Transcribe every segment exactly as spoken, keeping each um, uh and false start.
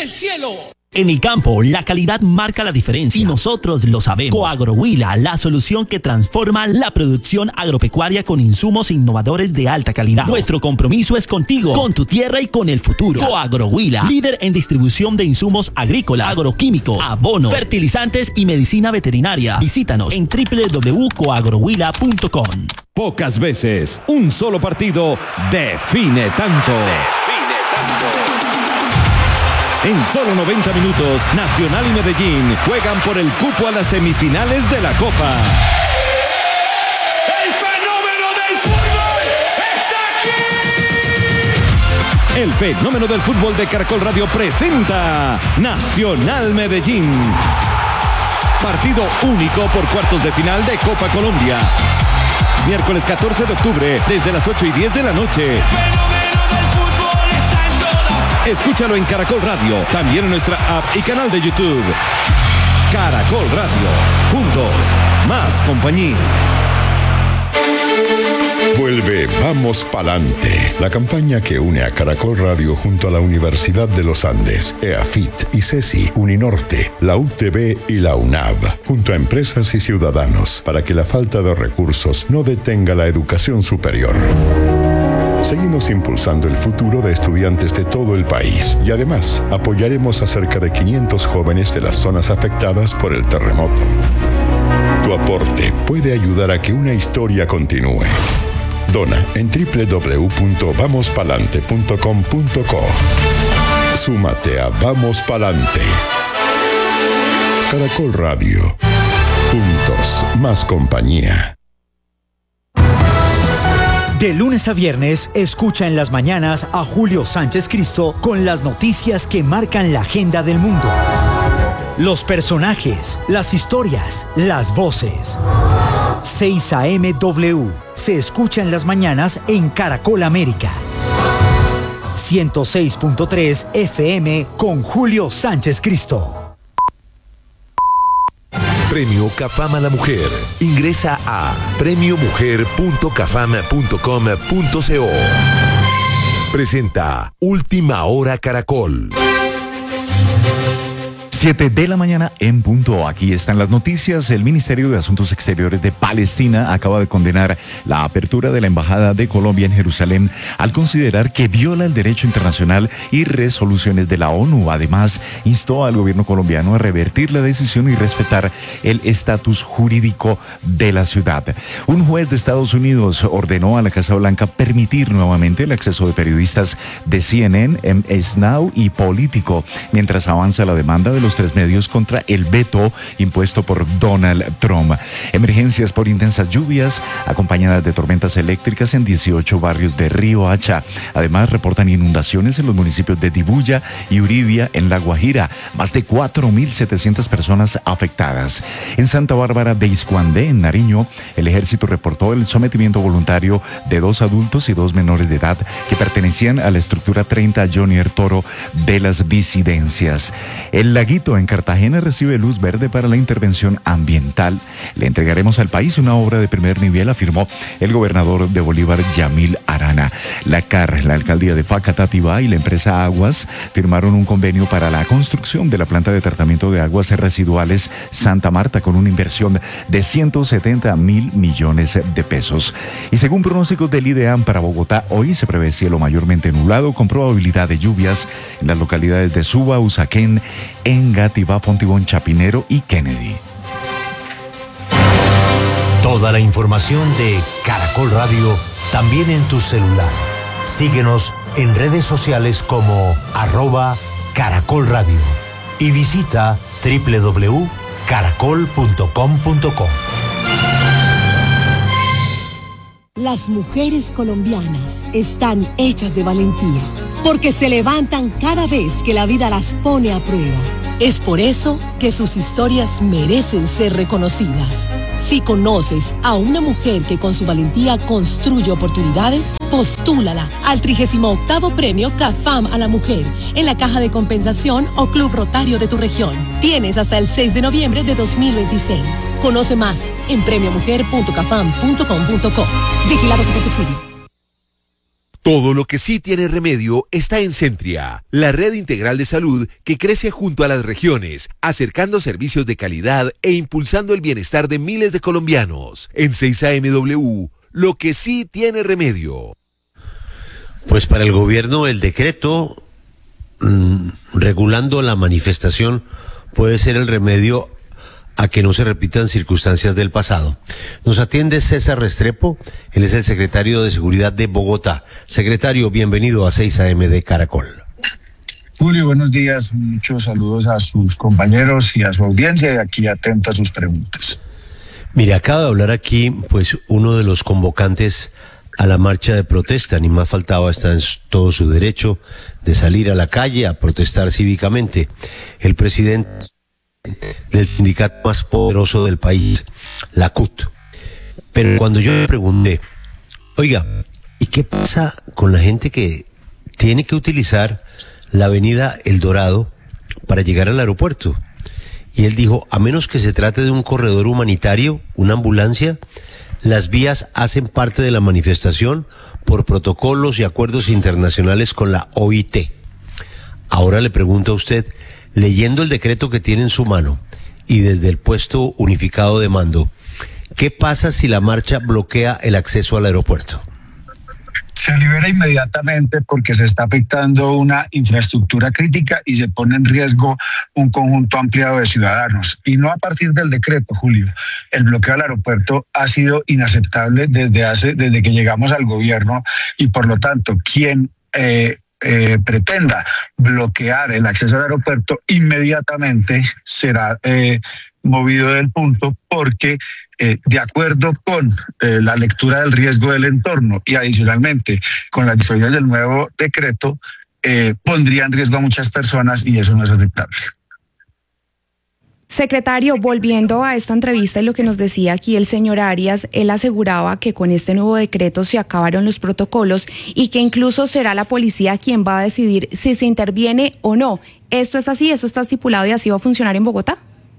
del cielo. En el campo, la calidad marca la diferencia y nosotros lo sabemos. Coagrohuila, la solución que transforma la producción agropecuaria con insumos innovadores de alta calidad. Nuestro compromiso es contigo, con tu tierra y con el futuro. Coagrohuila, líder en distribución de insumos agrícolas, agroquímicos, abonos, fertilizantes y medicina veterinaria. Visítanos en doble u doble u doble u punto coagrohuila punto com. Pocas veces un solo partido define tanto. Define tanto. En solo noventa minutos, Nacional y Medellín juegan por el cupo a las semifinales de la Copa. ¡El fenómeno del fútbol está aquí! El fenómeno del fútbol de Caracol Radio presenta Nacional Medellín. Partido único por cuartos de final de Copa Colombia. Miércoles catorce de octubre, desde las ocho y diez de la noche. Escúchalo en Caracol Radio, también en nuestra app y canal de YouTube. Caracol Radio, juntos, más compañía. Vuelve Vamos Pa'lante, la campaña que une a Caracol Radio junto a la Universidad de los Andes, EAFIT, ICESI, Uninorte, la U T B y la UNAV, junto a empresas y ciudadanos, para que la falta de recursos no detenga la educación superior. Seguimos impulsando el futuro de estudiantes de todo el país y además apoyaremos a cerca de quinientos jóvenes de las zonas afectadas por el terremoto. Tu aporte puede ayudar a que una historia continúe. Dona en doble u doble u doble u punto vamos palante punto com punto co. Súmate a Vamos Pa'lante. Caracol Radio. Juntos, más compañía. De lunes a viernes, escucha en las mañanas a Julio Sánchez Cristo con las noticias que marcan la agenda del mundo. Los personajes, las historias, las voces. seis a eme W se escucha en las mañanas en Caracol América. ciento seis punto tres F M con Julio Sánchez Cristo. Premio CAFAM a la Mujer. Ingresa a premio mujer punto cafam punto com punto co. Presenta Última Hora Caracol. siete de la mañana en punto. Aquí están las noticias. El Ministerio de Asuntos Exteriores de Palestina acaba de condenar la apertura de la Embajada de Colombia en Jerusalén al considerar que viola el derecho internacional y resoluciones de la ONU. Además, instó al gobierno colombiano a revertir la decisión y respetar el estatus jurídico de la ciudad. Un juez de Estados Unidos ordenó a la Casa Blanca permitir nuevamente el acceso de periodistas de C N N, M S Now y Político, mientras avanza la demanda de los tres medios contra el veto impuesto por Donald Trump. Emergencias por intensas lluvias acompañadas de tormentas eléctricas en dieciocho barrios de Río Hacha. Además, reportan inundaciones en los municipios de Dibuya y Uribia en La Guajira. Más de cuatro mil setecientas personas afectadas. En Santa Bárbara de Iscuandé, en Nariño, el ejército reportó el sometimiento voluntario de dos adultos y dos menores de edad que pertenecían a la estructura treinta Jonier Toro de las disidencias. El Laguito en Cartagena recibe luz verde para la intervención ambiental. Le entregaremos al país una obra de primer nivel, afirmó el gobernador de Bolívar, Yamil Arana. La C A R, la alcaldía de Facatativá y la empresa Aguas firmaron un convenio para la construcción de la planta de tratamiento de aguas residuales Santa Marta con una inversión de ciento setenta mil millones de pesos. Y según pronósticos del IDEAM para Bogotá, hoy se prevé cielo mayormente nublado con probabilidad de lluvias en las localidades de Suba, Usaquén, Engativá, Fontibón, Chapinero y Kennedy. Toda la información de Caracol Radio también en tu celular. Síguenos en redes sociales como arroba Caracol Radio y visita doble u doble u doble u punto caracol punto com punto co. Las mujeres colombianas están hechas de valentía, porque se levantan cada vez que la vida las pone a prueba. Es por eso que sus historias merecen ser reconocidas. Si conoces a una mujer que con su valentía construye oportunidades, postúlala al trigésimo octavo Premio CAFAM a la Mujer en la Caja de Compensación o Club Rotario de tu región. Tienes hasta el seis de noviembre de dos mil veintiséis. Conoce más en premio mujer punto cafam punto com punto co. Vigilado Supersubsidio. Todo lo que sí tiene remedio está en Centria, la red integral de salud que crece junto a las regiones, acercando servicios de calidad e impulsando el bienestar de miles de colombianos. En seis A M W, lo que sí tiene remedio. Pues para el gobierno el decreto mmm, regulando la manifestación puede ser el remedio a que no se repitan circunstancias del pasado. Nos atiende César Restrepo, él es el secretario de Seguridad de Bogotá. Secretario, bienvenido a seis A M de Caracol. Julio, buenos días, muchos saludos a sus compañeros y a su audiencia, y aquí atento a sus preguntas. Mire, acaba de hablar aquí, pues, uno de los convocantes a la marcha de protesta, ni más faltaba, está en todo su derecho de salir a la calle a protestar cívicamente. El presidente del sindicato más poderoso del país, la C U T. Pero cuando yo le pregunté, oiga, ¿y qué pasa con la gente que tiene que utilizar la avenida El Dorado para llegar al aeropuerto? Y él dijo, a menos que se trate de un corredor humanitario, una ambulancia, las vías hacen parte de la manifestación por protocolos y acuerdos internacionales con la O I T. Ahora le pregunto a usted, leyendo el decreto que tiene en su mano y desde el puesto unificado de mando, ¿qué pasa si la marcha bloquea el acceso al aeropuerto? Se libera inmediatamente porque se está afectando una infraestructura crítica y se pone en riesgo un conjunto ampliado de ciudadanos. Y no a partir del decreto, Julio. El bloqueo al aeropuerto ha sido inaceptable desde hace, desde que llegamos al gobierno, y por lo tanto, quien eh, Eh, pretenda bloquear el acceso al aeropuerto inmediatamente será eh, movido del punto, porque eh, de acuerdo con eh, la lectura del riesgo del entorno y adicionalmente con las disposiciones del nuevo decreto, eh, pondría en riesgo a muchas personas, y eso no es aceptable. Secretario, volviendo a esta entrevista y lo que nos decía aquí el señor Arias, él aseguraba que con este nuevo decreto se acabaron los protocolos y que incluso será la policía quien va a decidir si se interviene o no. ¿Esto es así? ¿Eso está estipulado y así va a funcionar en Bogotá?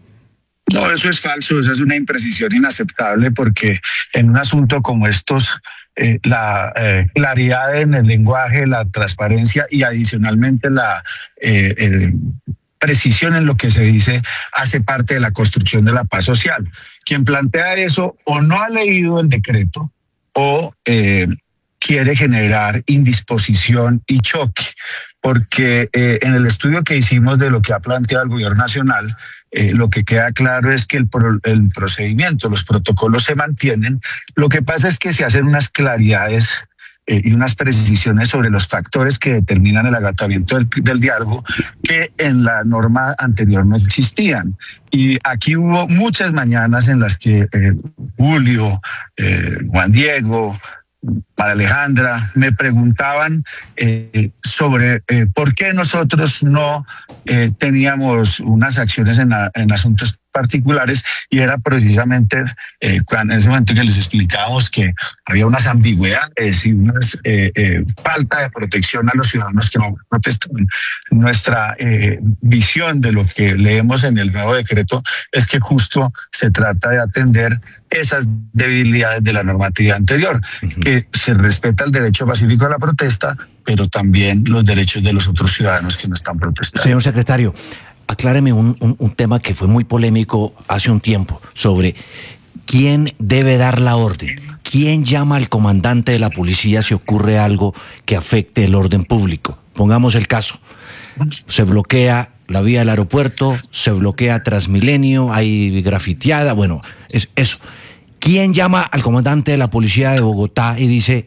No, eso es falso, eso es una imprecisión inaceptable, porque en un asunto como estos, eh, la eh, claridad en el lenguaje, la transparencia y adicionalmente la eh, eh, precisión en lo que se dice hace parte de la construcción de la paz social. Quien plantea eso o no ha leído el decreto o eh, quiere generar indisposición y choque, porque eh, en el estudio que hicimos de lo que ha planteado el gobierno nacional, eh, lo que queda claro es que el, pro, el procedimiento, los protocolos se mantienen. Lo que pasa es que se hacen unas claridades Eh, y unas precisiones sobre los factores que determinan el agotamiento del, del diálogo, que en la norma anterior no existían. Y aquí hubo muchas mañanas en las que eh, Julio, eh, Juan Diego, para Alejandra, me preguntaban eh, sobre eh, por qué nosotros no eh, teníamos unas acciones en, a, en asuntos particulares, y era precisamente eh, cuando, en ese momento que les explicábamos que había unas ambigüedades y una eh, eh, falta de protección a los ciudadanos que no protestaban. Nuestra eh, visión de lo que leemos en el nuevo decreto es que justo se trata de atender esas debilidades de la normativa anterior, uh-huh. que se respeta el derecho pacífico a la protesta, pero también los derechos de los otros ciudadanos que no están protestando. Señor secretario, acláreme un, un, un tema que fue muy polémico hace un tiempo, sobre quién debe dar la orden, quién llama al comandante de la policía si ocurre algo que afecte el orden público. Pongamos el caso, se bloquea la vía del aeropuerto, se bloquea Transmilenio, hay grafiteada, bueno, es eso. ¿Quién llama al comandante de la policía de Bogotá y dice,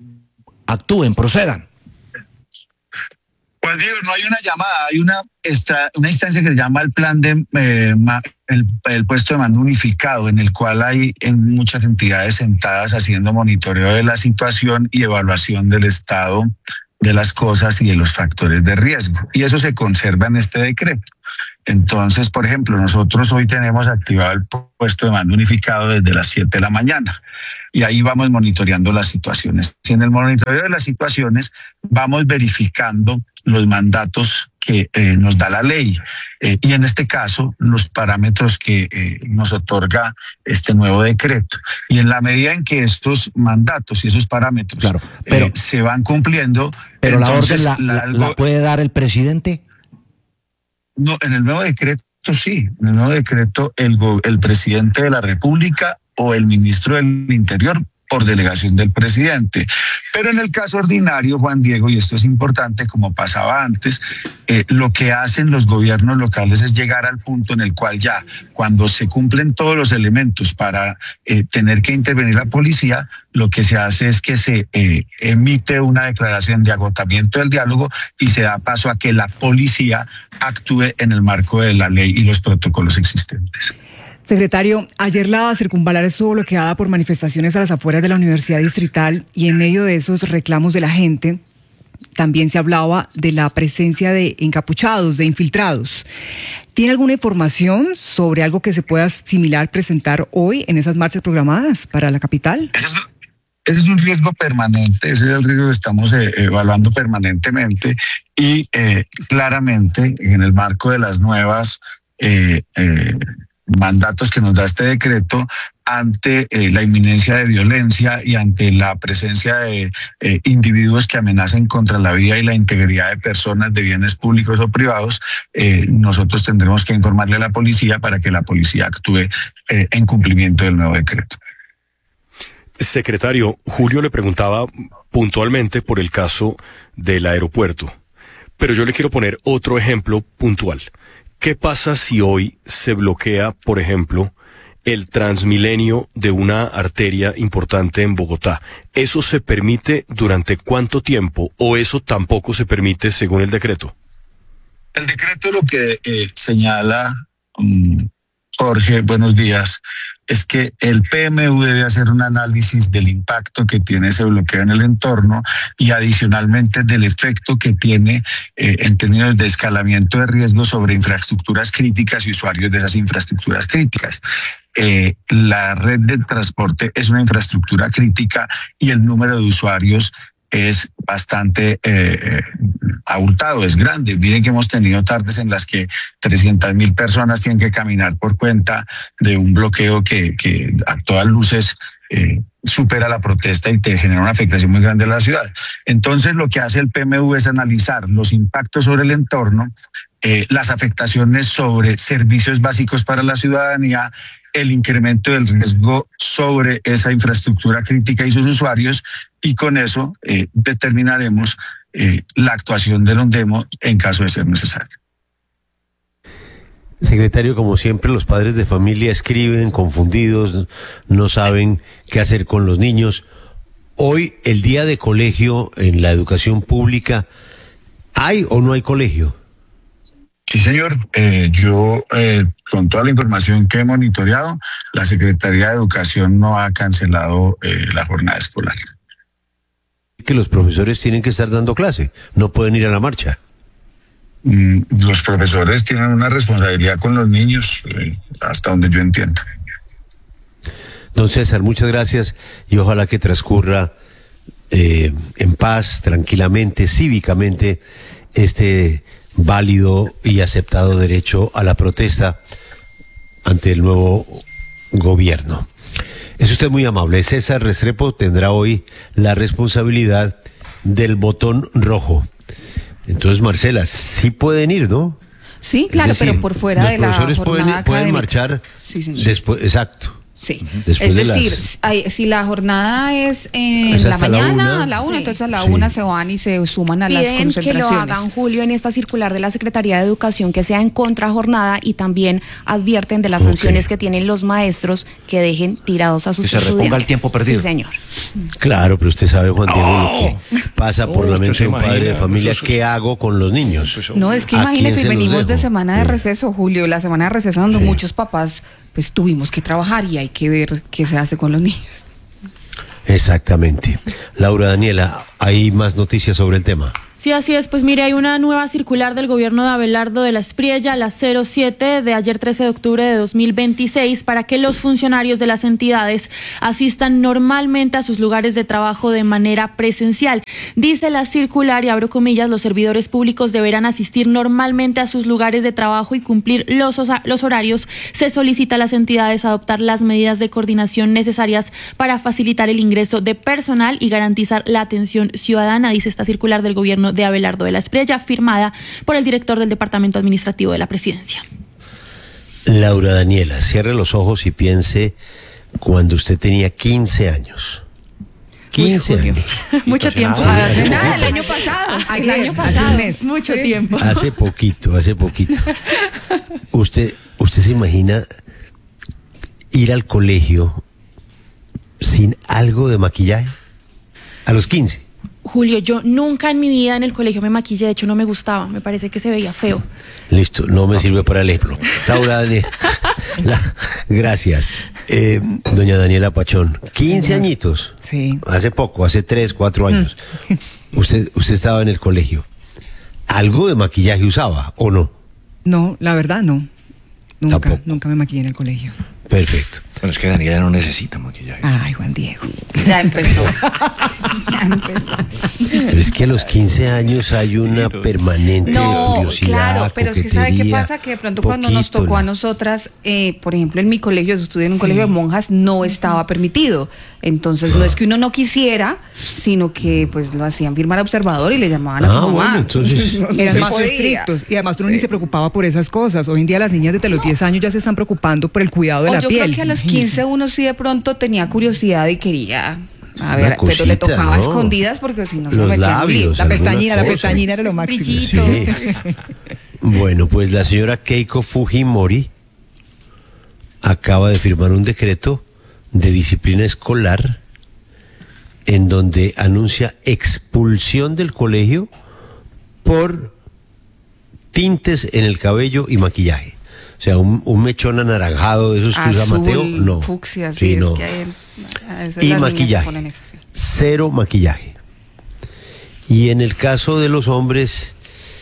actúen, procedan? Pues digo, no hay una llamada, hay una, esta, una instancia que se llama el plan de eh, el, el puesto de mando unificado, en el cual hay en muchas entidades sentadas haciendo monitoreo de la situación y evaluación del estado de las cosas y de los factores de riesgo. Y eso se conserva en este decreto. Entonces, por ejemplo, nosotros hoy tenemos activado el puesto de mando unificado desde las siete de la mañana. Y ahí vamos monitoreando las situaciones. Y en el monitoreo de las situaciones vamos verificando los mandatos que eh, nos da la ley eh, y en este caso los parámetros que eh, nos otorga este nuevo decreto. Y en la medida en que estos mandatos y esos parámetros claro, pero, eh, se van cumpliendo... Pero entonces, la orden la, la, algo, la puede dar el presidente. No, en el nuevo decreto sí, en el nuevo decreto el, el presidente de la República o el ministro del Interior por delegación del presidente. Pero en el caso ordinario, Juan Diego, y esto es importante, como pasaba antes, eh, lo que hacen los gobiernos locales es llegar al punto en el cual ya, cuando se cumplen todos los elementos para eh, tener que intervenir la policía, lo que se hace es que se eh, emite una declaración de agotamiento del diálogo y se da paso a que la policía actúe en el marco de la ley y los protocolos existentes. Secretario, ayer la circunvalar estuvo bloqueada por manifestaciones a las afueras de la Universidad Distrital y en medio de esos reclamos de la gente también se hablaba de la presencia de encapuchados, de infiltrados. ¿Tiene alguna información sobre algo que se pueda similar presentar hoy en esas marchas programadas para la capital? Ese es, ese es un riesgo permanente, ese es el riesgo que estamos eh, evaluando permanentemente y eh, claramente en el marco de las nuevas... Eh, eh, mandatos que nos da este decreto ante eh, la inminencia de violencia y ante la presencia de eh, individuos que amenacen contra la vida y la integridad de personas, de bienes públicos o privados, eh, nosotros tendremos que informarle a la policía para que la policía actúe eh, en cumplimiento del nuevo decreto. Secretario, Julio le preguntaba puntualmente por el caso del aeropuerto, pero yo le quiero poner otro ejemplo puntual. ¿Qué pasa si hoy se bloquea, por ejemplo, el Transmilenio de una arteria importante en Bogotá? ¿Eso se permite durante cuánto tiempo o eso tampoco se permite según el decreto? El decreto lo que eh, señala, um, Jorge, buenos días, es que el P M U debe hacer un análisis del impacto que tiene ese bloqueo en el entorno y adicionalmente del efecto que tiene eh, en términos de escalamiento de riesgo sobre infraestructuras críticas y usuarios de esas infraestructuras críticas. Eh, la red de transporte es una infraestructura crítica y el número de usuarios es bastante eh, abultado, es grande. Miren que hemos tenido tardes en las que trescientas mil personas tienen que caminar por cuenta de un bloqueo que, que a todas luces eh, supera la protesta y te genera una afectación muy grande a la ciudad. Entonces lo que hace el P M U es analizar los impactos sobre el entorno, eh, las afectaciones sobre servicios básicos para la ciudadanía, el incremento del riesgo sobre esa infraestructura crítica y sus usuarios, y con eso eh, determinaremos eh, la actuación del ONDEMO en caso de ser necesario. Secretario, como siempre, los padres de familia escriben confundidos, no saben qué hacer con los niños. Hoy, el día de colegio en la educación pública, ¿hay o no hay colegio? Sí, señor. Eh, yo, eh, con toda la información que he monitoreado, la Secretaría de Educación no ha cancelado eh, la jornada escolar. Que los profesores tienen que estar dando clase, no pueden ir a la marcha. Mm, los profesores tienen una responsabilidad con los niños, eh, hasta donde yo entiendo. Don César, muchas gracias y ojalá que transcurra eh, en paz, tranquilamente, cívicamente, este válido y aceptado derecho a la protesta ante el nuevo gobierno. Es usted muy amable. César Restrepo tendrá hoy la responsabilidad del botón rojo. Entonces, Marcela, sí pueden ir, ¿no? Sí, claro, decir, pero por fuera de la jornada pueden, académica. pueden marchar sí, después, exacto. Sí, después es de decir, las... hay, si la jornada es en es la mañana, la una, a la una, sí. entonces a la sí. una se van y se suman a Piden las concentraciones. que lo hagan, Julio, en esta circular de la Secretaría de Educación, que sea en contrajornada, y también advierten de las okay. sanciones que tienen los maestros que dejen tirados a sus que estudiantes. Se reponga el tiempo perdido. Sí, señor. Claro, pero usted sabe, Juan Diego, oh. lo que pasa por oh, la mente de un padre de familia. ¿Qué hago con los niños? No, es que imagínese, venimos de semana de receso, Julio, la semana de receso donde sí. muchos papás pues tuvimos que trabajar y hay que ver qué se hace con los niños. Exactamente. Laura, Daniela, ¿hay más noticias sobre el tema? Sí, así es. Pues mire, hay una nueva circular del gobierno de Abelardo de la Espriella, la cero siete de ayer trece de octubre de dos mil veintiséis, para que los funcionarios de las entidades asistan normalmente a sus lugares de trabajo de manera presencial. Dice la circular, y abro comillas, los servidores públicos deberán asistir normalmente a sus lugares de trabajo y cumplir los, los horarios. Se solicita a las entidades adoptar las medidas de coordinación necesarias para facilitar el ingreso de personal y garantizar la atención ciudadana, dice esta circular del gobierno de Abelardo de la Espriella, firmada por el director del Departamento Administrativo de la Presidencia. Laura Daniela, cierre los ojos y piense cuando usted tenía quince años. quince Uy, años. Mucho tiempo. Hace nada, el año pasado. El año pasado. Mucho sí. tiempo. Hace poquito, hace poquito. Usted, usted se imagina ir al colegio sin algo de maquillaje a los quince. Julio, yo nunca en mi vida en el colegio me maquillé, de hecho no me gustaba, me parece que se veía feo. Listo, no me sirve para el ejemplo. Laura, la, gracias. Eh, doña Daniela Pachón, quince añitos. Sí. Hace poco, hace tres, cuatro años. Mm. Usted, usted estaba en el colegio. ¿Algo de maquillaje usaba o no? No, la verdad no. Nunca, Tampoco. nunca me maquillé en el colegio. Perfecto. Bueno, es que Daniela no necesita maquillaje. Ay, Juan Diego. Ya empezó. Ya empezó. Pero es que a los quince años hay una permanente no, curiosidad. Claro, pero es que ¿sabe qué pasa? Que de pronto poquito, cuando nos tocó a nosotras, eh, por ejemplo, en mi colegio, yo estudié en un sí. colegio de monjas, no estaba permitido. Entonces, no es que uno no quisiera, sino que pues lo hacían firmar observador y le llamaban a ah, su mamá. Bueno, entonces... no, eran sí más podía. estrictos. Y además uno sí. ni se preocupaba por esas cosas. Hoy en día las niñas desde los diez años ya se están preocupando por el cuidado de o la yo piel. Yo creo que a los quince uno sí de pronto tenía curiosidad y quería... A ver, cosita, pero le tocaba ¿no? escondidas porque si no se los metía labios, la pestañina, la pestañina era lo máximo. Sí. Bueno, pues la señora Keiko Fujimori acaba de firmar un decreto de disciplina escolar en donde anuncia expulsión del colegio por tintes en el cabello y maquillaje. O sea, un, un mechón anaranjado de esos que Azul, usa Mateo, no. Fucsia, sí, sí, es no. que hay, y maquillaje, eso, sí. Cero maquillaje. Y en el caso de los hombres,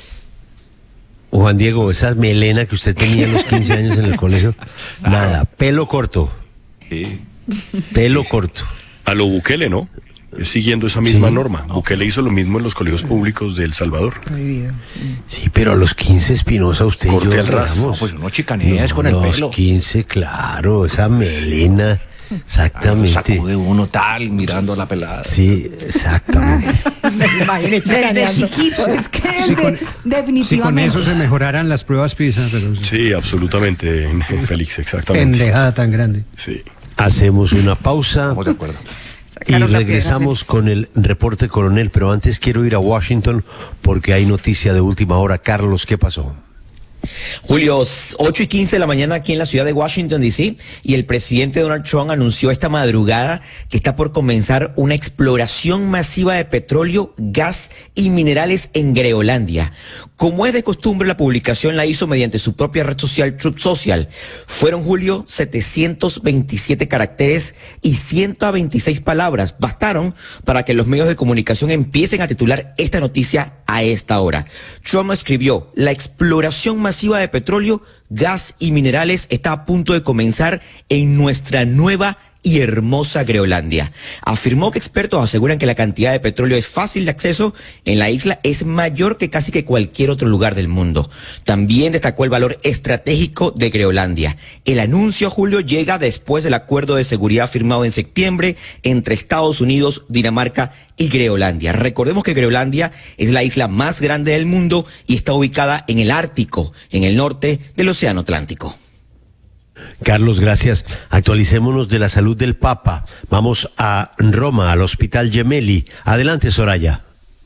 Juan Diego, esa melena que usted tenía a los quince años en el colegio, nada, pelo corto. Sí. Pelo sí, corto. A lo Bukele, ¿no? Siguiendo esa misma sí. norma. Bukele hizo lo mismo en los colegios públicos de El Salvador. Sí, pero a los quince, Espinosa, usted Corte y yo... al ras. No, pues uno chicanea es no, con el los pelo. Los quince, claro, esa melena... Exactamente. Sacude uno tal, mirando a la pelada. Sí, exactamente. Desde chiquito, es que si con, definitivamente. Si con eso se mejoraran las pruebas PISA. Pero... Sí, absolutamente, Félix, exactamente. Pendejada tan grande. Sí. Hacemos una pausa. Estamos de acuerdo. Y regresamos con el reporte coronel, pero antes quiero ir a Washington porque hay noticia de última hora. Carlos, ¿qué pasó? Julio, ocho y quince de la mañana aquí en la ciudad de Washington, D C, y el presidente Donald Trump anunció esta madrugada que está por comenzar una exploración masiva de petróleo, gas y minerales en Groenlandia. Como es de costumbre, la publicación la hizo mediante su propia red social Truth Social. Fueron, Julio, setecientos veintisiete caracteres y ciento veintiséis palabras. Bastaron para que los medios de comunicación empiecen a titular esta noticia a esta hora. Trump escribió: la exploración masiva de petróleo, gas y minerales está a punto de comenzar en nuestra nueva y hermosa Groenlandia. Afirmó que expertos aseguran que la cantidad de petróleo es fácil de acceso en la isla, es mayor que casi que cualquier otro lugar del mundo. También destacó el valor estratégico de Groenlandia. El anuncio, Julio, llega después del acuerdo de seguridad firmado en septiembre entre Estados Unidos, Dinamarca y Groenlandia. Recordemos que Groenlandia es la isla más grande del mundo y está ubicada en el Ártico, en el norte del Océano Atlántico. Carlos, gracias. Actualicémonos de la salud del Papa. Vamos a Roma, al Hospital Gemelli. Adelante, Soraya.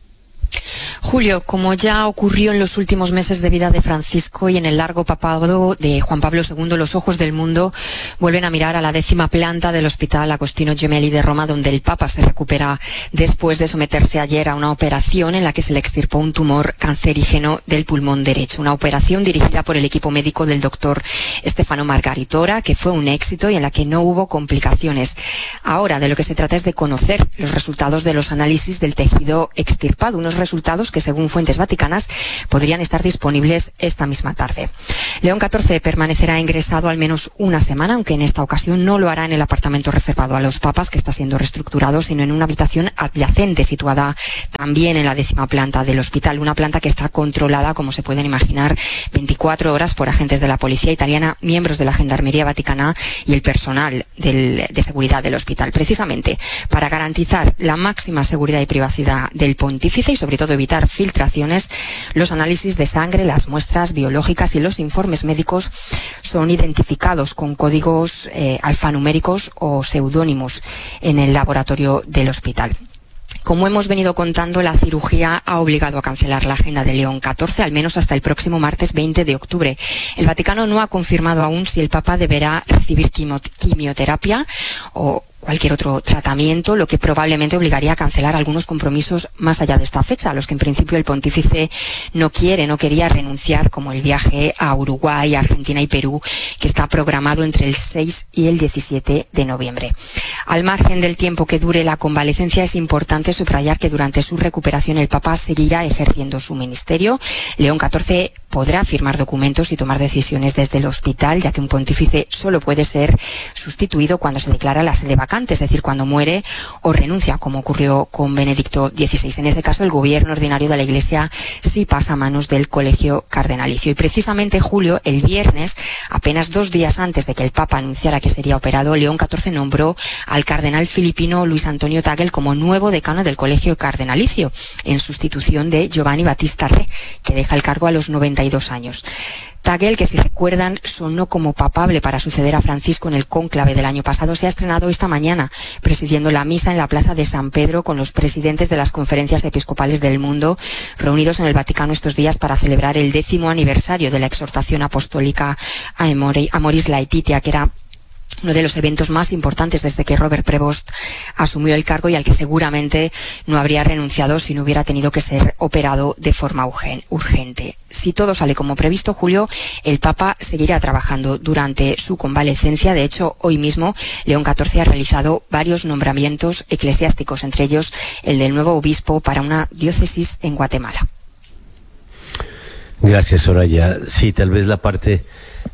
Julio, como ya ocurrió en los últimos meses de vida de Francisco y en el largo papado de Juan Pablo segundo, los ojos del mundo vuelven a mirar a la décima planta del Hospital Agostino Gemelli de Roma, donde el Papa se recupera después de someterse ayer a una operación en la que se le extirpó un tumor cancerígeno del pulmón derecho. Una operación dirigida por el equipo médico del doctor Stefano Margaritora, que fue un éxito y en la que no hubo complicaciones. Ahora, de lo que se trata es de conocer los resultados de los análisis del tejido extirpado, unos resultados que, según fuentes vaticanas, podrían estar disponibles esta misma tarde. León catorce permanecerá ingresado al menos una semana, aunque en esta ocasión no lo hará en el apartamento reservado a los papas, que está siendo reestructurado, sino en una habitación adyacente situada también en la décima planta del hospital, una planta que está controlada, como se pueden imaginar, veinticuatro horas por agentes de la policía italiana, miembros de la Gendarmería Vaticana y el personal del, de seguridad del hospital, precisamente para garantizar la máxima seguridad y privacidad del pontífice y sobre todo evitar filtraciones. Los análisis de sangre, las muestras biológicas y los informes médicos son identificados con códigos eh, alfanuméricos o seudónimos en el laboratorio del hospital. Como hemos venido contando, la cirugía ha obligado a cancelar la agenda de León catorce, al menos hasta el próximo martes veinte de octubre. El Vaticano no ha confirmado aún si el Papa deberá recibir quimio- quimioterapia o cualquier otro tratamiento, lo que probablemente obligaría a cancelar algunos compromisos más allá de esta fecha, a los que en principio el pontífice no quiere, no quería renunciar, como el viaje a Uruguay, Argentina y Perú, que está programado entre el seis y el diecisiete de noviembre. Al margen del tiempo que dure la convalecencia, es importante subrayar que durante su recuperación el Papa seguirá ejerciendo su ministerio. León catorce podrá firmar documentos y tomar decisiones desde el hospital, ya que un pontífice solo puede ser sustituido cuando se declara la sede vacante, es decir, cuando muere o renuncia, como ocurrió con Benedicto dieciséis. En ese caso, el gobierno ordinario de la Iglesia sí pasa a manos del Colegio Cardenalicio. Y precisamente, Julio, el viernes, apenas dos días antes de que el Papa anunciara que sería operado, León catorce nombró al cardenal filipino Luis Antonio Tagle como nuevo decano del Colegio Cardenalicio, en sustitución de Giovanni Battista Re, que deja el cargo a los noventa y dos años. Tagle, que si recuerdan sonó como papable para suceder a Francisco en el cónclave del año pasado, se ha estrenado esta mañana presidiendo la misa en la Plaza de San Pedro con los presidentes de las conferencias episcopales del mundo reunidos en el Vaticano estos días para celebrar el décimo aniversario de la exhortación apostólica a Amoris Laetitia, que era uno de los eventos más importantes desde que Robert Prevost asumió el cargo y al que seguramente no habría renunciado si no hubiera tenido que ser operado de forma urgente. Si todo sale como previsto, Julio, el Papa seguirá trabajando durante su convalecencia. De hecho, hoy mismo León catorce ha realizado varios nombramientos eclesiásticos, entre ellos el del nuevo obispo para una diócesis en Guatemala. Gracias, Soraya. Sí, tal vez la parte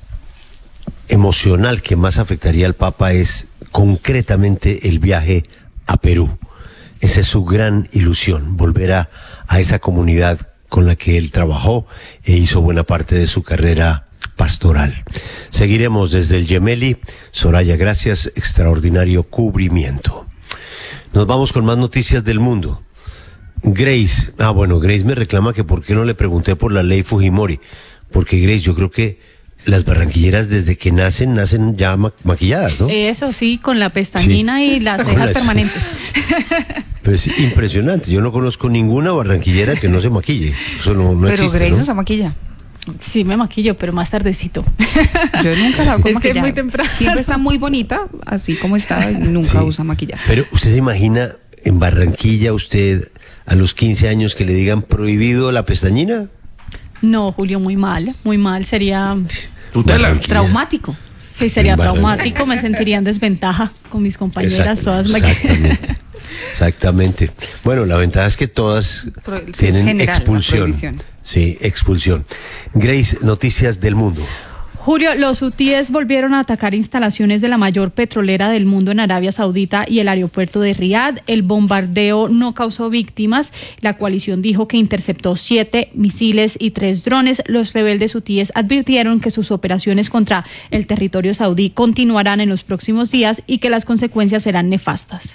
emocional que más afectaría al Papa es concretamente el viaje a Perú. Esa es su gran ilusión, volver a, a esa comunidad con la que él trabajó e hizo buena parte de su carrera pastoral. Seguiremos desde el Gemelli. Soraya, gracias, extraordinario cubrimiento. Nos vamos con más noticias del mundo. Grace, ah bueno, Grace me reclama que por qué no le pregunté por la ley Fujimori, porque Grace, yo creo que las barranquilleras desde que nacen, nacen ya ma maquilladas, ¿no? Eso sí, con la pestañina sí. Y las cejas las... permanentes. Pues impresionante, yo no conozco ninguna barranquillera que no se maquille. Eso no, no pero existe, Grace ¿no? no se maquilla. Sí, me maquillo, pero más tardecito. Yo nunca la hago con es maquillaje. Que es muy temprano. Siempre está muy bonita, así como está, y nunca sí. usa maquillaje. Pero usted se imagina en Barranquilla, usted a los quince años que le digan prohibido la pestañina. No, Julio, muy mal, muy mal, sería tutela. Traumático. Sí, sería traumático, me sentiría en desventaja con mis compañeras. Exacto, todas exactamente, exactamente. Bueno, la ventaja es que todas Pro, tienen general, expulsión. Sí, expulsión. Grace, noticias del mundo. Julio, los hutíes volvieron a atacar instalaciones de la mayor petrolera del mundo en Arabia Saudita y el aeropuerto de Riad. El bombardeo no causó víctimas. La coalición dijo que interceptó siete misiles y tres drones. Los rebeldes hutíes advirtieron que sus operaciones contra el territorio saudí continuarán en los próximos días y que las consecuencias serán nefastas.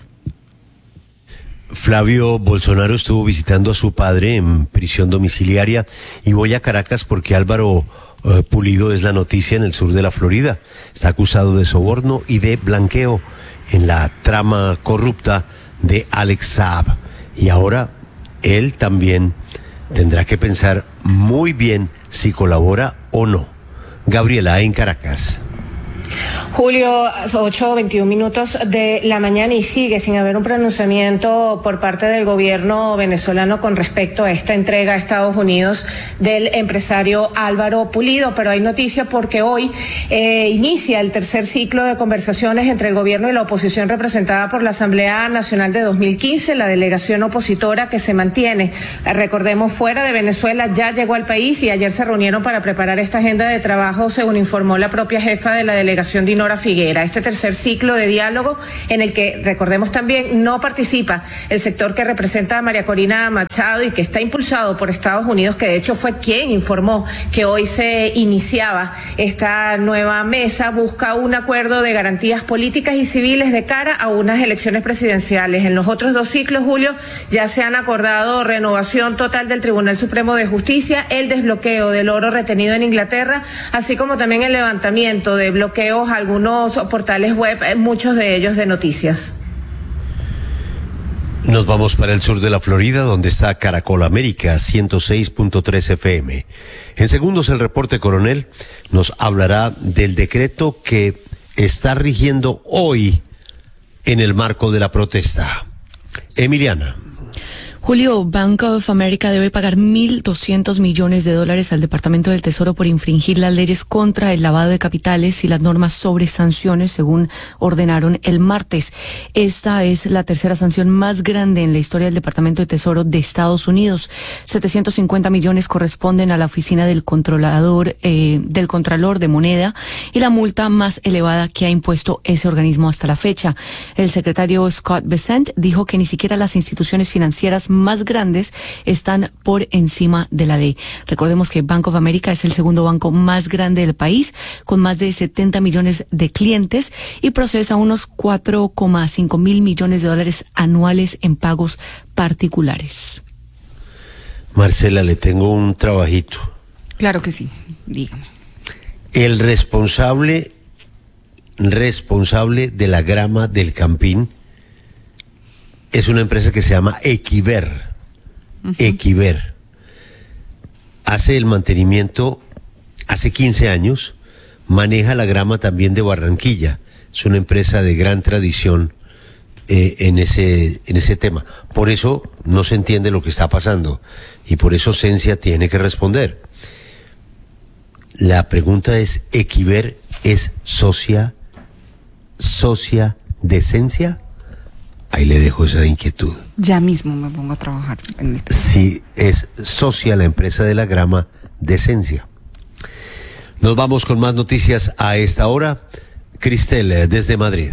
Flavio Bolsonaro estuvo visitando a su padre en prisión domiciliaria y voy a Caracas porque Álvaro Uh, Pulido es la noticia en el sur de la Florida. Está acusado de soborno y de blanqueo en la trama corrupta de Alex Saab. Y ahora él también tendrá que pensar muy bien si colabora o no. Gabriela, en Caracas. Julio, ocho veintiún minutos de la mañana y sigue sin haber un pronunciamiento por parte del gobierno venezolano con respecto a esta entrega a Estados Unidos del empresario Álvaro Pulido, pero hay noticia porque hoy eh, inicia el tercer ciclo de conversaciones entre el gobierno y la oposición representada por la Asamblea Nacional de dos mil quince, la delegación opositora que se mantiene, recordemos, fuera de Venezuela, ya llegó al país y ayer se reunieron para preparar esta agenda de trabajo, según informó la propia jefa de la delegación, Dinora Figuera. Este tercer ciclo de diálogo en el que, recordemos también, no participa el sector que representa a María Corina Machado y que está impulsado por Estados Unidos, que de hecho fue quien informó que hoy se iniciaba esta nueva mesa, busca un acuerdo de garantías políticas y civiles de cara a unas elecciones presidenciales. En los otros dos ciclos, Julio, ya se han acordado renovación total del Tribunal Supremo de Justicia, el desbloqueo del oro retenido en Inglaterra, así como también el levantamiento de bloqueos a algunos portales web, muchos de ellos de noticias. Nos vamos para el sur de la Florida, donde está Caracol América ciento seis punto tres F M. En segundos el reporte coronel nos hablará del decreto que está rigiendo hoy en el marco de la protesta. Emiliana. Julio, Bank of America debe pagar mil doscientos millones de dólares al Departamento del Tesoro por infringir las leyes contra el lavado de capitales y las normas sobre sanciones, según ordenaron el martes. Esta es la tercera sanción más grande en la historia del Departamento de Tesoro de Estados Unidos. setecientos cincuenta millones corresponden a la oficina del controlador, eh, del Contralor de Moneda, y la multa más elevada que ha impuesto ese organismo hasta la fecha. El secretario Scott Bessent dijo que ni siquiera las instituciones financieras más grandes están por encima de la ley. Recordemos que Bank of America es el segundo banco más grande del país, con más de setenta millones de clientes y procesa unos cuatro coma cinco mil millones de dólares anuales en pagos particulares. Marcela, le tengo un trabajito. Claro que sí, dígame. El responsable, responsable de la grama del Campín es una empresa que se llama Equiver. Uh-huh. Equiver. Hace el mantenimiento hace quince años, maneja la grama también de Barranquilla. Es una empresa de gran tradición eh, en ese, en ese tema. Por eso no se entiende lo que está pasando y por eso Cencia tiene que responder. La pregunta es, ¿Equiver es socia, socia de Cencia? Ahí le dejo esa inquietud. Ya mismo me pongo a trabajar en esto. Sí, es socia la empresa de la grama de Cencia. Nos vamos con más noticias a esta hora. Cristel, desde Madrid.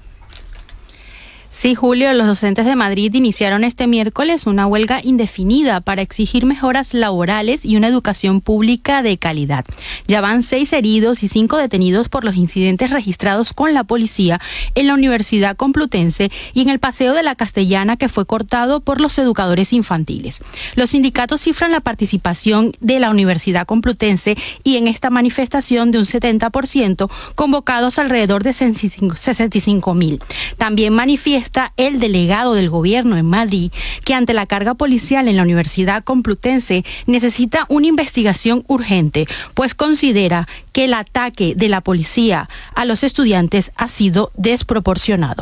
Sí, Julio, los docentes de Madrid iniciaron este miércoles una huelga indefinida para exigir mejoras laborales y una educación pública de calidad. Ya van seis heridos y cinco detenidos por los incidentes registrados con la policía en la Universidad Complutense y en el Paseo de la Castellana, que fue cortado por los educadores infantiles. Los sindicatos cifran la participación de la Universidad Complutense y en esta manifestación de un setenta por ciento, convocados alrededor de sesenta y cinco mil. También manifiesta el delegado del gobierno en Madrid que ante la carga policial en la Universidad Complutense necesita una investigación urgente, pues considera que el ataque de la policía a los estudiantes ha sido desproporcionado.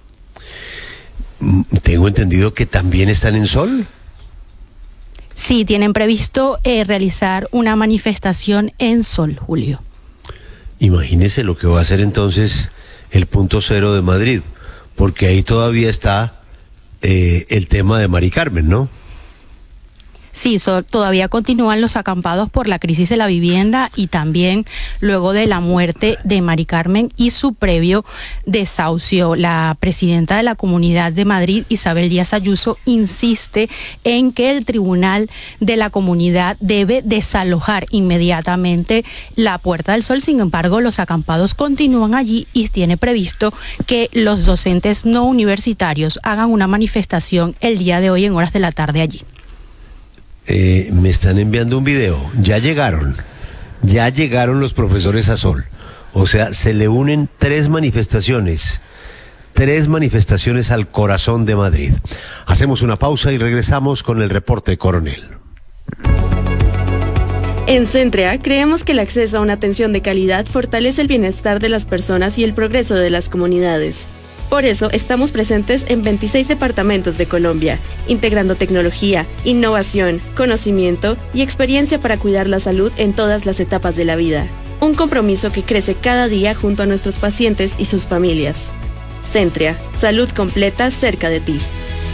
Tengo entendido que también están en Sol. Sí, tienen previsto eh, realizar una manifestación en Sol, Julio. Imagínese lo que va a hacer entonces el punto cero de Madrid, porque ahí todavía está eh, el tema de Mari Carmen, ¿no? Sí, so, todavía continúan los acampados por la crisis de la vivienda y también luego de la muerte de Mari Carmen y su previo desahucio. La presidenta de la Comunidad de Madrid, Isabel Díaz Ayuso, insiste en que el Tribunal de la Comunidad debe desalojar inmediatamente la Puerta del Sol. Sin embargo, los acampados continúan allí y tiene previsto que los docentes no universitarios hagan una manifestación el día de hoy en horas de la tarde allí. Eh, me están enviando un video. Ya llegaron, ya llegaron los profesores a Sol. O sea, se le unen tres manifestaciones, tres manifestaciones al corazón de Madrid. Hacemos una pausa y regresamos con el reporte, coronel. En Centrea creemos que el acceso a una atención de calidad fortalece el bienestar de las personas y el progreso de las comunidades. Por eso estamos presentes en veintiséis departamentos de Colombia, integrando tecnología, innovación, conocimiento y experiencia para cuidar la salud en todas las etapas de la vida. Un compromiso que crece cada día junto a nuestros pacientes y sus familias. Centrea, salud completa cerca de ti.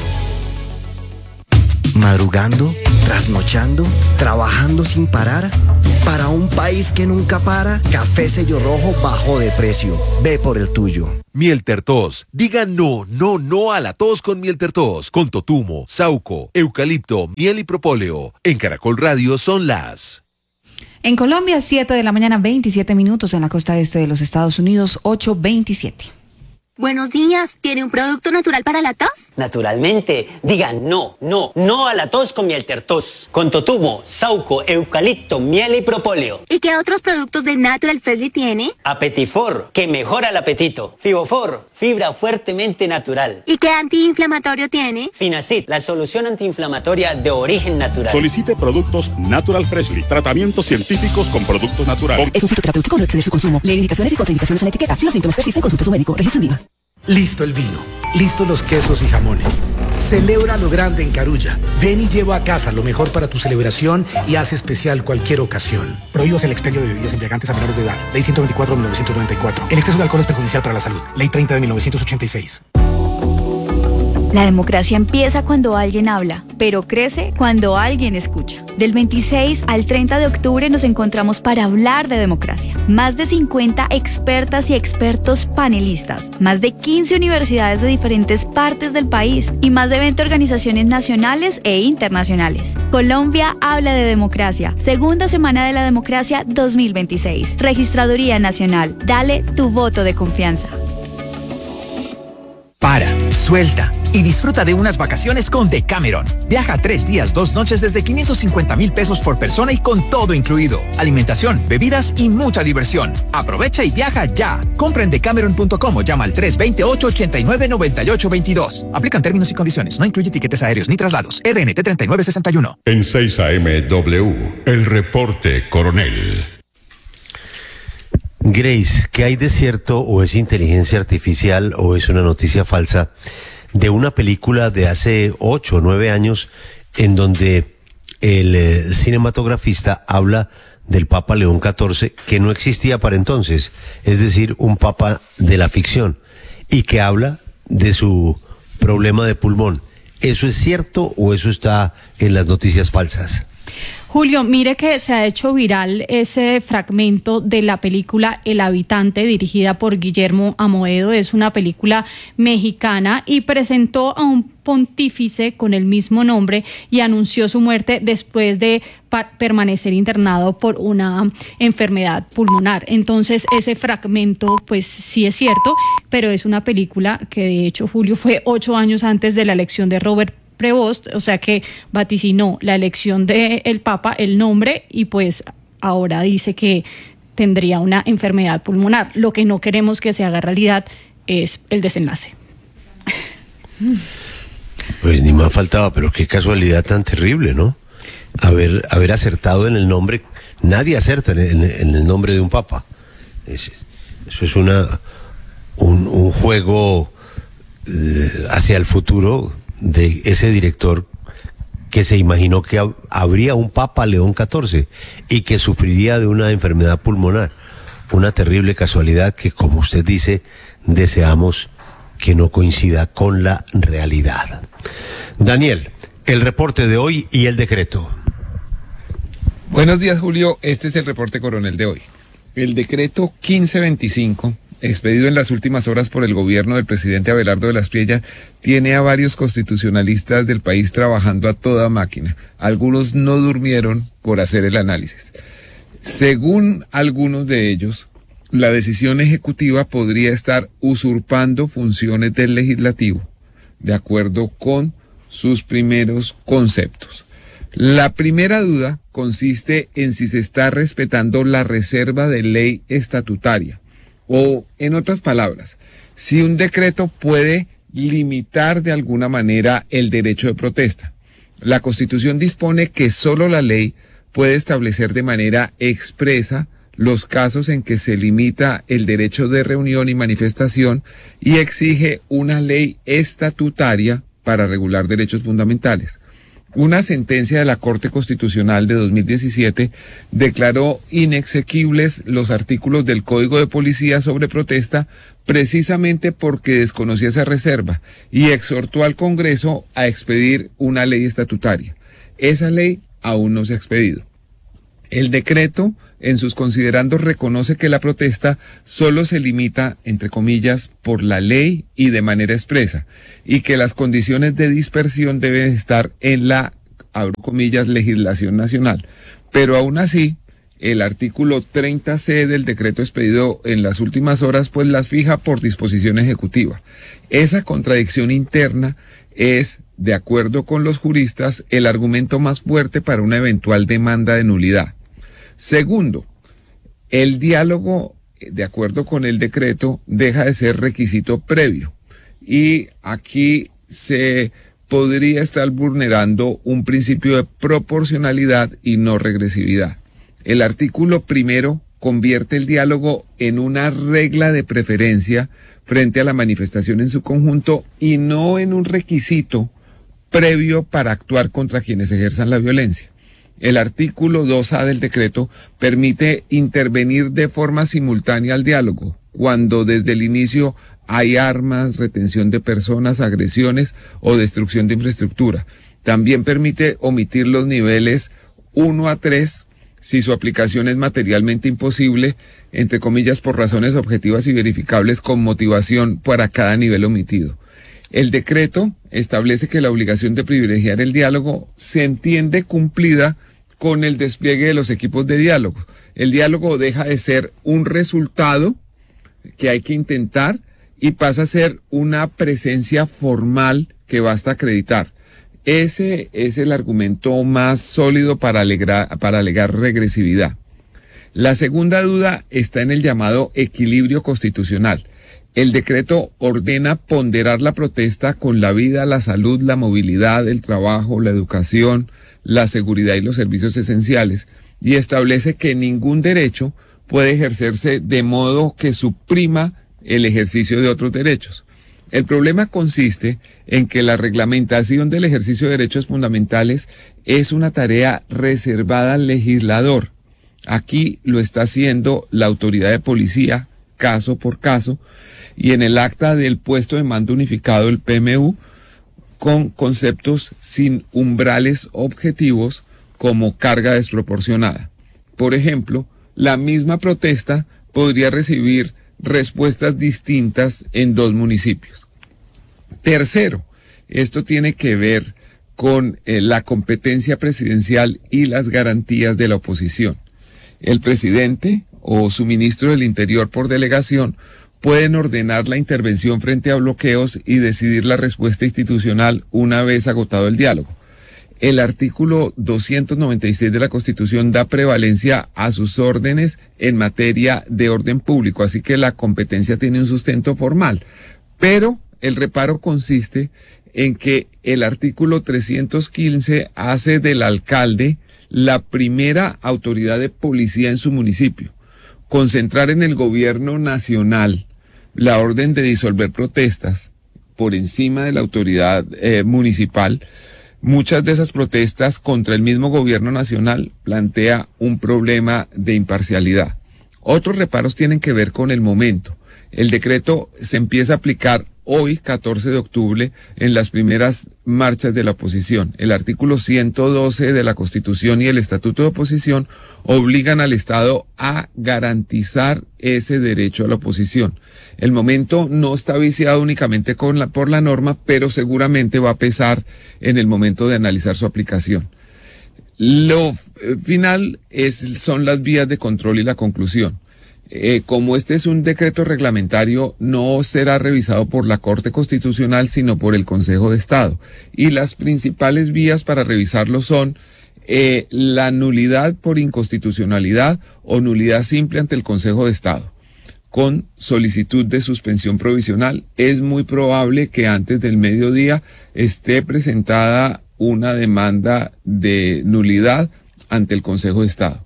Madrugando, trasnochando, trabajando sin parar. Para un país que nunca para, Café Sello Rojo bajó de precio. Ve por el tuyo. Miel Tertos. Diga no, no, no a la tos con Miel Tertos. Con totumo, sauco, eucalipto, miel y propóleo. En Caracol Radio son las... En Colombia, siete de la mañana, veintisiete minutos. En la costa este de los Estados Unidos, ocho veintisiete. Buenos días, ¿tiene un producto natural para la tos? Naturalmente, diga no, no, no a la tos con Miel Tertos. Con totumo, sauco, eucalipto, miel y propóleo. ¿Y qué otros productos de Natural Freshly tiene? Apetifor, que mejora el apetito. Fibofor, fibra fuertemente natural. ¿Y qué antiinflamatorio tiene? Finacid, la solución antiinflamatoria de origen natural. Solicite productos Natural Freshly, tratamientos científicos con productos naturales. Es un fitoterapéutico, no exceder su consumo. Lee indicaciones y contraindicaciones en la etiqueta. Si los síntomas persisten, consulte a su médico. Registro en Viva. Listo el vino, listo los quesos y jamones. Celebra lo grande en Carulla. Ven y lleva a casa lo mejor para tu celebración y haz especial cualquier ocasión. Prohíbas el expendio de bebidas embriagantes a menores de edad. Ley ciento veinticuatro de mil novecientos noventa y cuatro. El exceso de alcohol es perjudicial para la salud. Ley treinta de mil novecientos ochenta y seis. La democracia empieza cuando alguien habla, pero crece cuando alguien escucha. Del veintiséis al treinta de octubre nos encontramos para hablar de democracia. Más de cincuenta expertas y expertos panelistas, más de quince universidades de diferentes partes del país y más de veinte organizaciones nacionales e internacionales. Colombia habla de democracia. Segunda semana de la democracia dos mil veintiséis. Registraduría Nacional. Dale tu voto de confianza. Para, suelta y disfruta de unas vacaciones con Decameron. Viaja tres días, dos noches desde quinientos cincuenta mil pesos por persona y con todo incluido. Alimentación, bebidas y mucha diversión. Aprovecha y viaja ya. Compra en decameron punto com o llama al tres dos ocho, ocho nueve, nueve ocho dos dos. Aplican términos y condiciones. No incluye tiquetes aéreos ni traslados. R N T treinta y nueve sesenta y uno. En seis A M W, el reporte Coronel. Grace, ¿qué hay de cierto o es inteligencia artificial o es una noticia falsa de una película de hace ocho o nueve años en donde el eh, cinematografista habla del Papa León catorce, que no existía para entonces, es decir, un papa de la ficción, y que habla de su problema de pulmón? ¿Eso es cierto o eso está en las noticias falsas? Julio, mire que se ha hecho viral ese fragmento de la película El Habitante, dirigida por Guillermo Amoedo. Es una película mexicana y presentó a un pontífice con el mismo nombre y anunció su muerte después de permanecer internado por una enfermedad pulmonar. Entonces, ese fragmento, pues sí es cierto, pero es una película que de hecho, Julio, fue ocho años antes de la elección de Robert Prevost, o sea que vaticinó la elección del Papa, el nombre, y pues ahora dice que tendría una enfermedad pulmonar. Lo que no queremos que se haga realidad es el desenlace. Pues ni más faltaba, pero qué casualidad tan terrible, ¿no? Haber, haber acertado en el nombre. Nadie acerta en el, en el nombre de un Papa. Es, eso es una un, un juego eh, hacia el futuro de ese director que se imaginó que hab- habría un Papa León catorce y que sufriría de una enfermedad pulmonar. Una terrible casualidad que, como usted dice, deseamos que no coincida con la realidad. Daniel, el reporte de hoy y el decreto. Buenos días, Julio. Este es el reporte coronel de hoy. El decreto quince veinticinco, expedido en las últimas horas por el gobierno del presidente Abelardo de la Espriella, tiene a varios constitucionalistas del país trabajando a toda máquina. Algunos no durmieron por hacer el análisis. Según algunos de ellos, la decisión ejecutiva podría estar usurpando funciones del legislativo, de acuerdo con sus primeros conceptos. La primera duda consiste en si se está respetando la reserva de ley estatutaria. O, en otras palabras, si un decreto puede limitar de alguna manera el derecho de protesta. La Constitución dispone que solo la ley puede establecer de manera expresa los casos en que se limita el derecho de reunión y manifestación y exige una ley estatutaria para regular derechos fundamentales. Una sentencia de la Corte Constitucional de dos mil diecisiete declaró inexequibles los artículos del Código de Policía sobre protesta precisamente porque desconocía esa reserva y exhortó al Congreso a expedir una ley estatutaria. Esa ley aún no se ha expedido. El decreto, en sus considerandos, reconoce que la protesta solo se limita, entre comillas, por la ley y de manera expresa, y que las condiciones de dispersión deben estar en la, abro comillas, legislación nacional. Pero aún así, el artículo treinta ce del decreto expedido en las últimas horas, pues las fija por disposición ejecutiva. Esa contradicción interna es, de acuerdo con los juristas, el argumento más fuerte para una eventual demanda de nulidad. Segundo, el diálogo, de acuerdo con el decreto, deja de ser requisito previo. Y aquí se podría estar vulnerando un principio de proporcionalidad y no regresividad. El artículo primero convierte el diálogo en una regla de preferencia frente a la manifestación en su conjunto y no en un requisito previo para actuar contra quienes ejerzan la violencia. El artículo dos a del decreto permite intervenir de forma simultánea al diálogo, cuando desde el inicio hay armas, retención de personas, agresiones o destrucción de infraestructura. También permite omitir los niveles uno a tres si su aplicación es materialmente imposible, entre comillas, por razones objetivas y verificables con motivación para cada nivel omitido. El decreto establece que la obligación de privilegiar el diálogo se entiende cumplida con el despliegue de los equipos de diálogo. El diálogo deja de ser un resultado que hay que intentar y pasa a ser una presencia formal que basta acreditar. Ese es el argumento más sólido para, alegrar, para alegar regresividad. La segunda duda está en el llamado equilibrio constitucional. El decreto ordena ponderar la protesta con la vida, la salud, la movilidad, el trabajo, la educación, la seguridad y los servicios esenciales, y establece que ningún derecho puede ejercerse de modo que suprima el ejercicio de otros derechos. El problema consiste en que la reglamentación del ejercicio de derechos fundamentales es una tarea reservada al legislador. Aquí lo está haciendo la autoridad de policía, caso por caso, y en el acta del puesto de mando unificado, el P M U, con conceptos sin umbrales objetivos como carga desproporcionada. Por ejemplo, la misma protesta podría recibir respuestas distintas en dos municipios. Tercero, esto tiene que ver con eh, la competencia presidencial y las garantías de la oposición. El presidente o su ministro del Interior por delegación pueden ordenar la intervención frente a bloqueos y decidir la respuesta institucional una vez agotado el diálogo. El artículo doscientos noventa y seis de la Constitución da prevalencia a sus órdenes en materia de orden público, así que la competencia tiene un sustento formal. Pero el reparo consiste en que el artículo trescientos quince hace del alcalde la primera autoridad de policía en su municipio. Concentrar en el gobierno nacional la orden de disolver protestas por encima de la autoridad eh, municipal, muchas de esas protestas contra el mismo gobierno nacional plantea un problema de imparcialidad. Otros reparos tienen que ver con el momento. El decreto se empieza a aplicar hoy, catorce de octubre, en las primeras marchas de la oposición. El artículo ciento doce de la Constitución y el Estatuto de Oposición obligan al Estado a garantizar ese derecho a la oposición. El momento no está viciado únicamente con la, por la norma, pero seguramente va a pesar en el momento de analizar su aplicación. Lo eh, final es, son las vías de control y la conclusión. Eh, como este es un decreto reglamentario, no será revisado por la Corte Constitucional, sino por el Consejo de Estado. Y las principales vías para revisarlo son eh, la nulidad por inconstitucionalidad o nulidad simple ante el Consejo de Estado, con solicitud de suspensión provisional. Es muy probable que antes del mediodía esté presentada una demanda de nulidad ante el Consejo de Estado.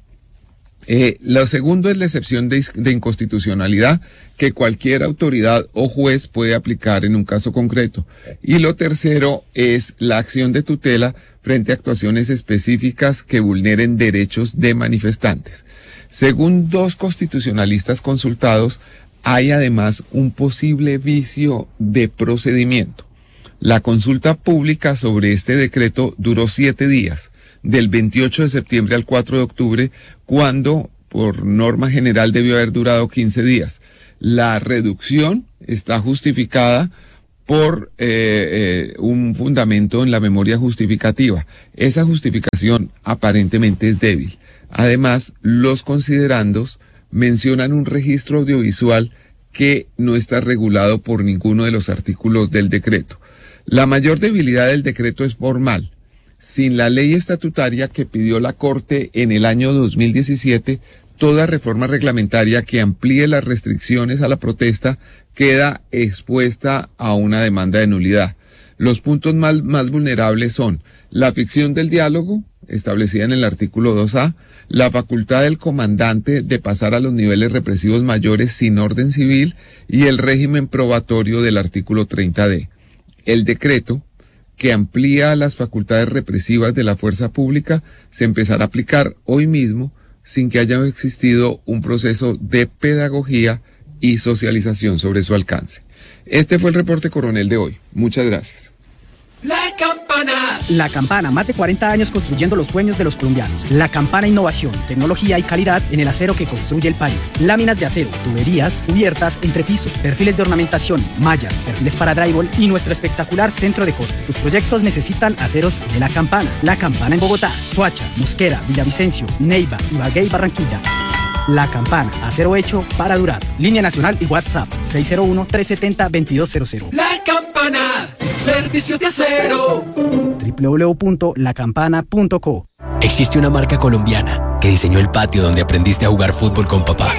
Eh, lo segundo es la excepción de, de inconstitucionalidad que cualquier autoridad o juez puede aplicar en un caso concreto. Y lo tercero es la acción de tutela frente a actuaciones específicas que vulneren derechos de manifestantes. Según dos constitucionalistas consultados, hay además un posible vicio de procedimiento. La consulta pública sobre este decreto duró siete días, del veintiocho de septiembre al cuatro de octubre, cuando por norma general debió haber durado quince días. La reducción está justificada por eh, eh, un fundamento en la memoria justificativa. Esa justificación aparentemente es débil. Además, los considerandos mencionan un registro audiovisual que no está regulado por ninguno de los artículos del decreto. La mayor debilidad del decreto es formal. Sin la ley estatutaria que pidió la Corte en el año dos mil diecisiete, toda reforma reglamentaria que amplíe las restricciones a la protesta queda expuesta a una demanda de nulidad. Los puntos más, más vulnerables son la ficción del diálogo, establecida en el artículo dos A, la facultad del comandante de pasar a los niveles represivos mayores sin orden civil y el régimen probatorio del artículo treinta D. El decreto, que amplía las facultades represivas de la fuerza pública, se empezará a aplicar hoy mismo sin que haya existido un proceso de pedagogía y socialización sobre su alcance. Este fue el reporte coronel de hoy. Muchas gracias. La Campana. La Campana, más de cuarenta años construyendo los sueños de los colombianos. La Campana, innovación, tecnología y calidad en el acero que construye el país. Láminas de acero, tuberías, cubiertas, entrepiso, perfiles de ornamentación, mallas, perfiles para drywall y nuestro espectacular centro de corte. Tus proyectos necesitan aceros de La Campana. La Campana en Bogotá, Soacha, Mosquera, Villavicencio, Neiva, Ibagué y Barranquilla. La Campana, acero hecho para durar. Línea nacional y WhatsApp seis cero uno, tres siete cero, dos dos cero cero. La Campana, servicio de acero. doble u doble u doble u punto la campana punto co. Existe una marca colombiana que diseñó el patio donde aprendiste a jugar fútbol con papá.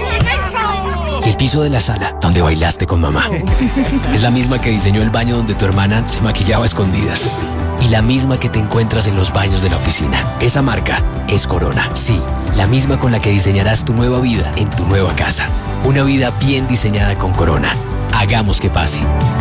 Y el piso de la sala donde bailaste con mamá. Es la misma que diseñó el baño donde tu hermana se maquillaba a escondidas. Y la misma que te encuentras en los baños de la oficina. Esa marca es Corona. Sí, la misma con la que diseñarás tu nueva vida en tu nueva casa. Una vida bien diseñada con Corona. Hagamos que pase.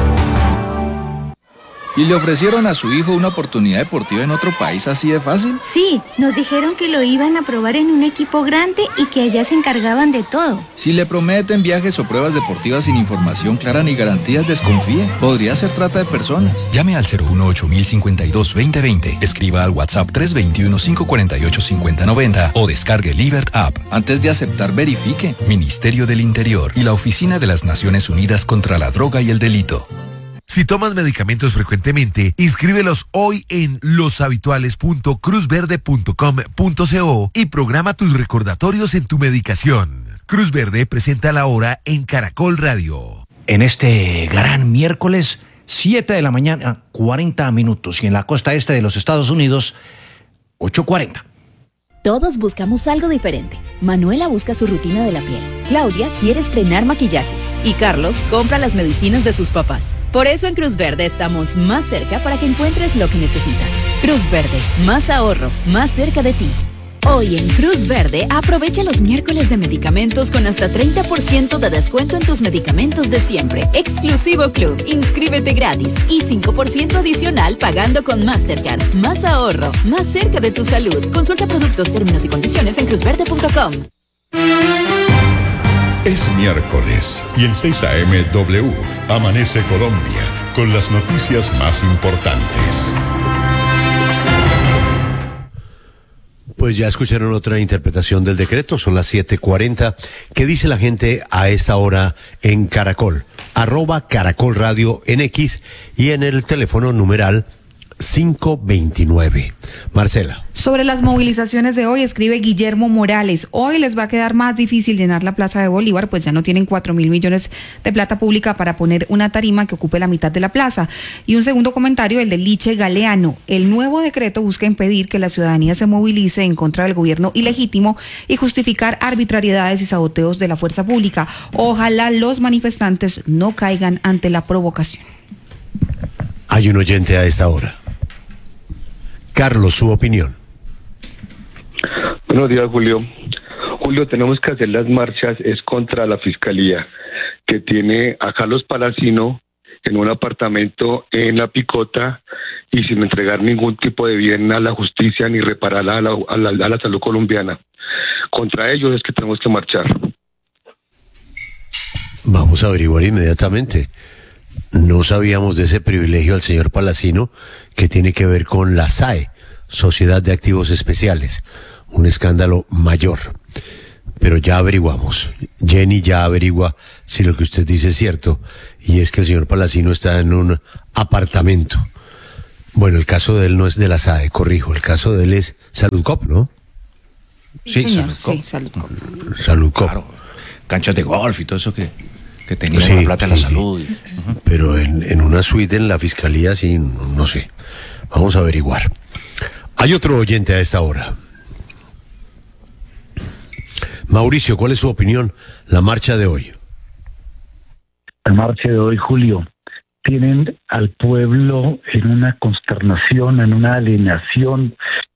¿Y le ofrecieron a su hijo una oportunidad deportiva en otro país así de fácil? Sí, nos dijeron que lo iban a probar en un equipo grande y que allá se encargaban de todo. Si le prometen viajes o pruebas deportivas sin información clara ni garantías, desconfíe. Podría ser trata de personas. Llame al cero uno ocho mil cincuenta y dos veinte veinte. Escriba al WhatsApp tres dos uno, cinco cuatro ocho, cinco cero nueve cero o descargue Libert App. Antes de aceptar, verifique. Ministerio del Interior y la Oficina de las Naciones Unidas contra la Droga y el Delito. Si tomas medicamentos frecuentemente, inscríbelos hoy en loshabituales punto cruz verde punto com punto co y programa tus recordatorios en tu medicación. Cruz Verde presenta la hora en Caracol Radio. En este gran miércoles, siete de la mañana, cuarenta minutos, y en la costa este de los Estados Unidos, ocho cuarenta. Todos buscamos algo diferente. Manuela busca su rutina de la piel. Claudia quiere estrenar maquillaje. Y Carlos compra las medicinas de sus papás. Por eso en Cruz Verde estamos más cerca para que encuentres lo que necesitas. Cruz Verde, más ahorro, más cerca de ti. Hoy en Cruz Verde, aprovecha los miércoles de medicamentos con hasta treinta por ciento de descuento en tus medicamentos de siempre. Exclusivo Club, inscríbete gratis y cinco por ciento adicional pagando con Mastercard. Más ahorro, más cerca de tu salud. Consulta productos, términos y condiciones en cruz verde punto com. Es miércoles y en seis A M W amanece Colombia con las noticias más importantes. Pues ya escucharon otra interpretación del decreto, son las siete cuarenta. ¿Qué dice la gente a esta hora en Caracol? Arroba Caracol Radio en X y en el teléfono numeral cinco veintinueve. Marcela. Sobre las movilizaciones de hoy escribe Guillermo Morales. Hoy les va a quedar más difícil llenar la Plaza de Bolívar, pues ya no tienen cuatro mil millones de plata pública para poner una tarima que ocupe la mitad de la plaza. Y un segundo comentario, el de Liche Galeano. El nuevo decreto busca impedir que la ciudadanía se movilice en contra del gobierno ilegítimo y justificar arbitrariedades y saboteos de la fuerza pública. Ojalá los manifestantes no caigan ante la provocación. Hay un oyente a esta hora. Carlos, su opinión. Buenos días, Julio. Julio, tenemos que hacer las marchas, es contra la fiscalía, que tiene a Carlos Palacino en un apartamento en La Picota y sin entregar ningún tipo de bien a la justicia ni repararla a la, a la, a la salud colombiana. Contra ellos es que tenemos que marchar. Vamos a averiguar inmediatamente. No sabíamos de ese privilegio al señor Palacino, que tiene que ver con la S A E, Sociedad de Activos Especiales, un escándalo mayor. Pero ya averiguamos. Jenny ya averigua si lo que usted dice es cierto, y es que el señor Palacino está en un apartamento. Bueno, el caso de él no es de la S A E, corrijo, el caso de él es Saludcop, ¿no? Sí, Señor, Saludcop. sí, Saludcop. Saludcop. Claro, canchas de golf y todo eso que, que tenía Sí, la plata de la sí, salud. sí. Pero en, en una suite en la fiscalía, sí, no, no sé. Vamos a averiguar. Hay otro oyente a esta hora. Mauricio, ¿cuál es su opinión? La marcha de hoy. La marcha de hoy, Julio, tienen al pueblo en una consternación, en una alienación,